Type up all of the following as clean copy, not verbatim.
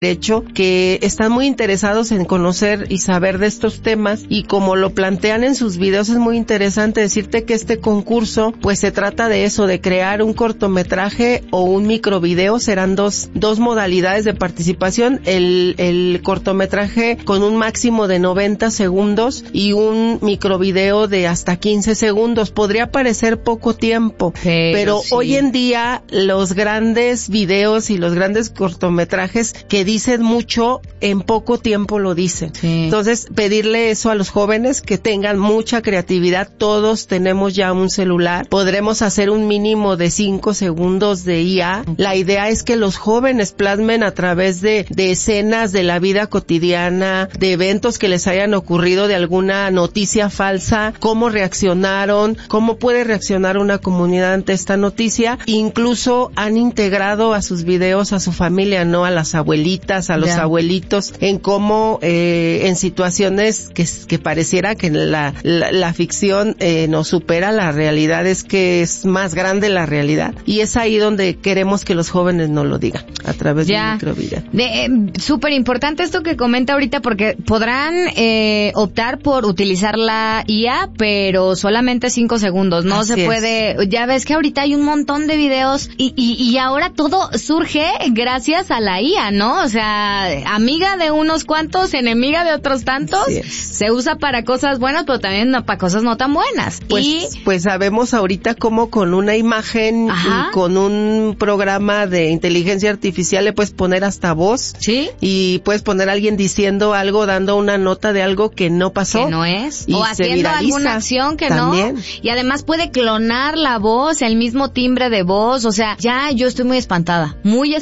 Derecho que están muy interesados en conocer y saber de estos temas, y como lo plantean en sus videos es muy interesante decirte que este concurso pues se trata de eso, de crear un cortometraje o un microvideo. Serán dos modalidades de participación, el cortometraje con un máximo de 90 segundos y un microvideo de hasta 15 segundos. Podría parecer poco tiempo, pero sí. Hoy en día los grandes videos y los grandes cortometrajes que dicen mucho, en poco tiempo lo dicen. Sí. Entonces, pedirle eso a los jóvenes, que tengan mucha creatividad. Todos tenemos ya un celular. Podremos hacer un mínimo de 5 segundos de IA. La idea es que los jóvenes plasmen a través de escenas de la vida cotidiana, de eventos que les hayan ocurrido, de alguna noticia falsa, cómo reaccionaron, cómo puede reaccionar una comunidad ante esta noticia. Incluso han integrado a sus videos a su familia, ¿no? A las abuelitas, a los abuelitos, en cómo en situaciones que pareciera que la ficción nos supera, la realidad es que es más grande la realidad, y es ahí donde queremos que los jóvenes nos lo digan, a través de un microvideo. Súper importante esto que comenta ahorita, porque podrán optar por utilizar la IA, pero solamente 5 segundos, no Así se puede, ya ves que ahorita hay un montón de videos y ahora todo surge gracias a la IA, ¿no? O sea, amiga de unos cuantos, enemiga de otros tantos, se usa para cosas buenas, pero también para cosas no tan buenas. Pues sabemos ahorita cómo con una imagen y con un programa de inteligencia artificial le puedes poner hasta voz. ¿Sí? Y puedes poner a alguien diciendo algo, dando una nota de algo que no pasó. Que no es. Y o haciendo alguna acción que también no. Y además puede clonar la voz, el mismo timbre de voz. O sea, ya yo estoy muy espantada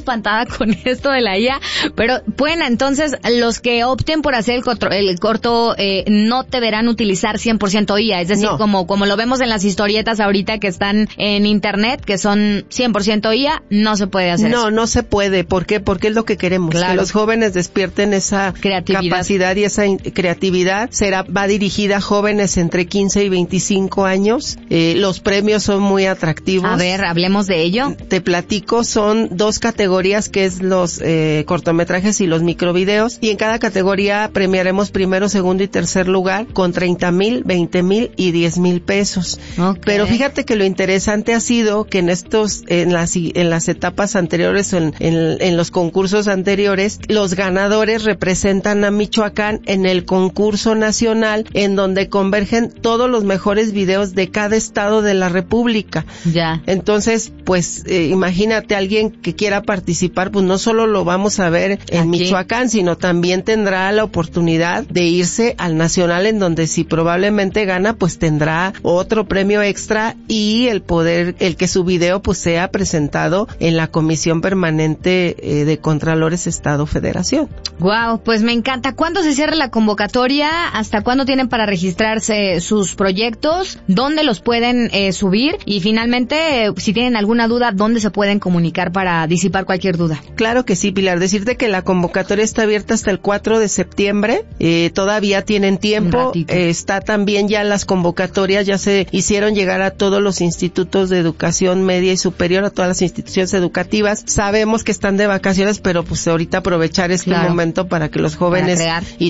con esto de la IA. Pero bueno, entonces los que opten por hacer el corto no deberán utilizar 100% IA, es decir, como lo vemos en las historietas ahorita que están en internet, que son 100% IA, no se puede hacer eso. No se puede. ¿Por qué? Porque es lo que queremos, que los jóvenes despierten esa capacidad y esa creatividad. Va dirigida a jóvenes entre 15 y 25 años. Los premios son muy atractivos. A ver, hablemos de ello. Te platico, son 2 categorías, que es los cortometrajes y los microvideos, y en cada categoría premiaremos primero, segundo y tercer lugar con 30,000, 20,000 y 10,000 pesos. Okay. Pero fíjate que lo interesante ha sido que en las etapas anteriores, en los concursos anteriores, los ganadores representan a Michoacán en el concurso nacional, en donde convergen todos los mejores videos de cada estado de la República. Ya. Entonces, pues imagínate, alguien que quiera participar, pues no solo lo vamos a ver en Michoacán, sino también tendrá la oportunidad de irse al nacional, en donde si probablemente gana, pues tendrá otro premio extra y el que su video pues sea presentado en la Comisión Permanente de Contralores Estado-Federación. Wow, pues me encanta. ¿Cuándo se cierra la convocatoria? ¿Hasta cuándo tienen para registrarse sus proyectos? ¿Dónde los pueden subir? Y finalmente, si tienen alguna duda, ¿dónde se pueden comunicar para disipar cualquier duda? Claro que sí, Pilar. Decirte que la convocatoria está abierta hasta el 4 de septiembre. Todavía tienen tiempo. Está también ya las convocatorias, ya se hicieron llegar a todos los institutos de educación media y superior, a todas las instituciones educativas. Sabemos que están de vacaciones, pero pues ahorita aprovechar este momento para que los jóvenes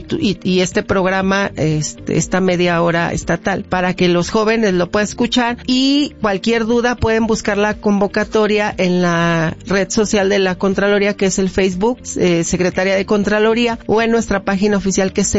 y este programa, esta media hora estatal, para que los jóvenes lo puedan escuchar. Y cualquier duda pueden buscar la convocatoria en la red social de la Contraloría, que es el Facebook, Secretaría de Contraloría, o en nuestra página oficial, que es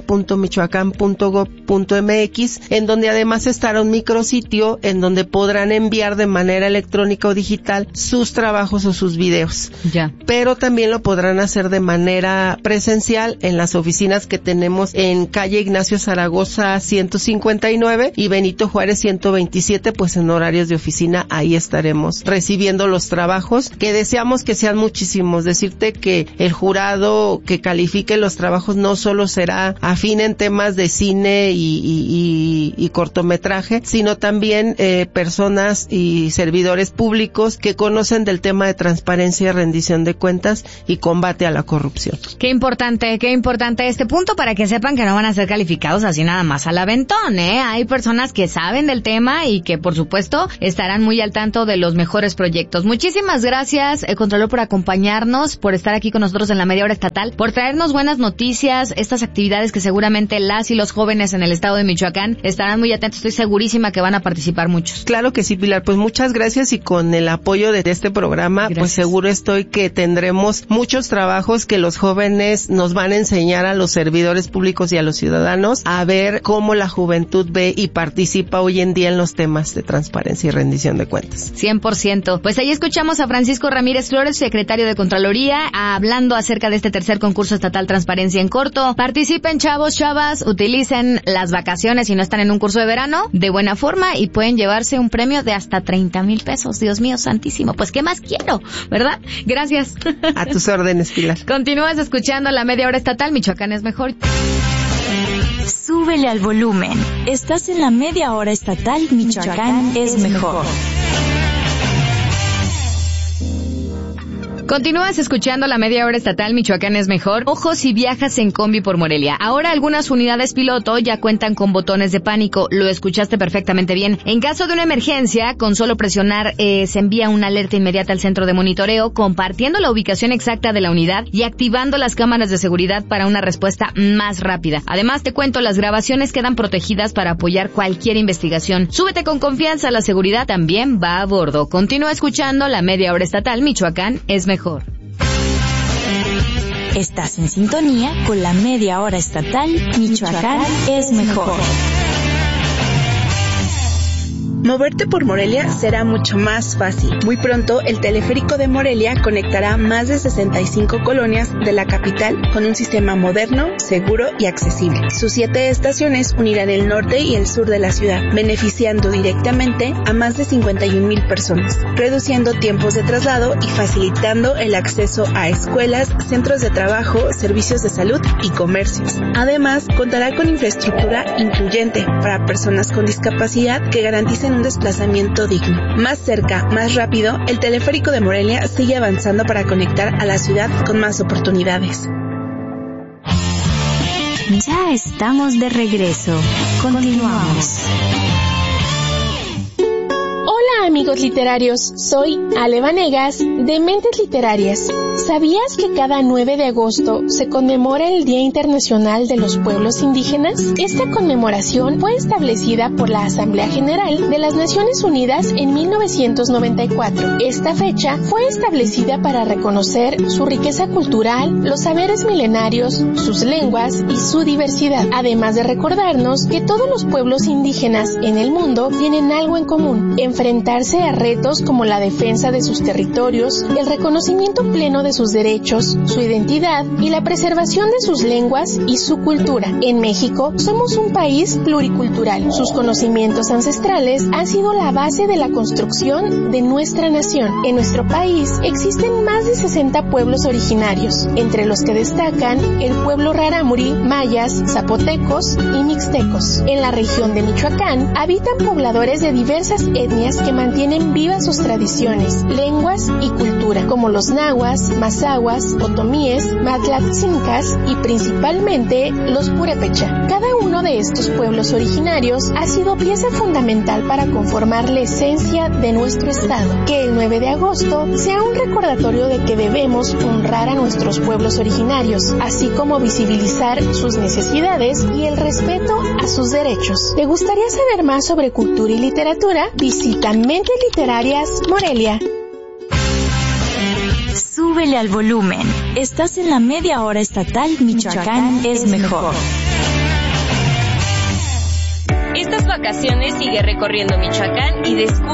secoen.michoacán.gov.mx, en donde además estará un micrositio en donde podrán enviar de manera electrónica o digital sus trabajos o sus videos. Ya. Pero también lo podrán hacer de manera presencial en las oficinas que tenemos en calle Ignacio Zaragoza 159 y Benito Juárez 127, pues en horarios de oficina ahí estaremos recibiendo los trabajos, que deseamos que sean muchísimos. Decirte que el jurado que califique los trabajos no solo será afín en temas de cine y cortometraje, sino también personas y servidores públicos que conocen del tema de transparencia, rendición de cuentas y combate a la corrupción. Qué importante este punto, para que sepan que no van a ser calificados así nada más al aventón, Hay personas que saben del tema y que por supuesto estarán muy al tanto de los mejores proyectos. Muchísimas gracias, Contralor, por acompañarnos, por estar aquí aquí con nosotros en la Media Hora Estatal, por traernos buenas noticias, estas actividades que seguramente las y los jóvenes en el estado de Michoacán estarán muy atentos. Estoy segurísima que van a participar muchos. Claro que sí, Pilar. Pues muchas gracias, y con el apoyo de este programa, pues seguro estoy que tendremos muchos trabajos que los jóvenes nos van a enseñar a los servidores públicos y a los ciudadanos a ver cómo la juventud ve y participa hoy en día en los temas de transparencia y rendición de cuentas. 100%. Pues ahí escuchamos a Francisco Ramírez Flores, secretario de Contraloría, hablando acerca de este tercer concurso estatal Transparencia en Corto. Participen, chavos, chavas, utilicen las vacaciones si no están en un curso de verano de buena forma y pueden llevarse un premio de hasta 30,000 pesos. Dios mío santísimo, pues ¿qué más quiero? ¿Verdad? Gracias. A tus órdenes, Pilar. Continúas escuchando la Media Hora Estatal. Michoacán es mejor. Súbele al volumen. Estás en la Media Hora Estatal. Michoacán es mejor. Continúas escuchando la Media Hora Estatal. Michoacán es mejor. Ojo si viajas en combi por Morelia. Ahora algunas unidades piloto ya cuentan con botones de pánico. Lo escuchaste perfectamente bien. En caso de una emergencia, con solo presionar se envía una alerta inmediata al centro de monitoreo, compartiendo la ubicación exacta de la unidad y activando las cámaras de seguridad para una respuesta más rápida. Además, te cuento, las grabaciones quedan protegidas para apoyar cualquier investigación. Súbete con confianza, la seguridad también va a bordo. Continúa escuchando la Media Hora Estatal. Michoacán es mejor. Estás en sintonía con la Media Hora Estatal. Michoacán es mejor. Moverte por Morelia será mucho más fácil. Muy pronto, el teleférico de Morelia conectará más de 65 colonias de la capital con un sistema moderno, seguro y accesible. Sus 7 estaciones unirán el norte y el sur de la ciudad, beneficiando directamente a más de 51,000 personas, reduciendo tiempos de traslado y facilitando el acceso a escuelas, centros de trabajo, servicios de salud y comercios. Además, contará con infraestructura incluyente para personas con discapacidad que garanticen un desplazamiento digno. Más cerca, más rápido, el teleférico de Morelia sigue avanzando para conectar a la ciudad con más oportunidades. Ya estamos de regreso. Continuamos. Hola amigos literarios, soy Ale Vanegas de Mentes Literarias. ¿Sabías que cada 9 de agosto se conmemora el Día Internacional de los Pueblos Indígenas? Esta conmemoración fue establecida por la Asamblea General de las Naciones Unidas en 1994. Esta fecha fue establecida para reconocer su riqueza cultural, los saberes milenarios, sus lenguas y su diversidad, además de recordarnos que todos los pueblos indígenas en el mundo tienen algo en común: enfrentarse a retos como la defensa de sus territorios, el reconocimiento pleno de sus derechos, su identidad y la preservación de sus lenguas y su cultura. En México somos un país pluricultural. Sus conocimientos ancestrales han sido la base de la construcción de nuestra nación. En nuestro país existen más de 60 pueblos originarios, entre los que destacan el pueblo rarámuri, mayas, zapotecos y mixtecos. En la región de Michoacán habitan pobladores de diversas etnias que mantienen vivas sus tradiciones, lenguas y cultura, como los nahuas, mazahuas, otomíes, matlatzincas y principalmente los purépecha. Cada uno de estos pueblos originarios ha sido pieza fundamental para conformar la esencia de nuestro estado. Que el 9 de agosto sea un recordatorio de que debemos honrar a nuestros pueblos originarios, así como visibilizar sus necesidades y el respeto a sus derechos. ¿Te gustaría saber más sobre cultura y literatura? Visita Mentes Literarias Morelia. Súbele al volumen. Estás en la Media Hora Estatal. Michoacán es mejor. Estas vacaciones sigue recorriendo Michoacán y descubre